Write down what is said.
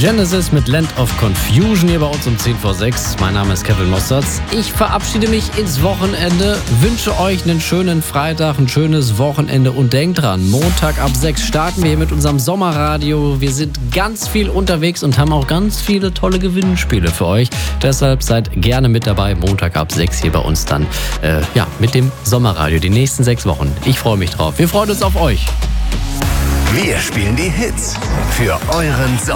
Genesis mit Land of Confusion hier bei uns um 10 vor 6. Mein Name ist Kevin Mossertz. Ich verabschiede mich ins Wochenende, wünsche euch einen schönen Freitag, ein schönes Wochenende und denkt dran, Montag ab 6 starten wir hier mit unserem Sommerradio. Wir sind ganz viel unterwegs und haben auch ganz viele tolle Gewinnspiele für euch. Deshalb seid gerne mit dabei, Montag ab 6 hier bei uns dann mit dem Sommerradio, die nächsten 6 Wochen. Ich freue mich drauf. Wir freuen uns auf euch. Wir spielen die Hits für euren Sommer.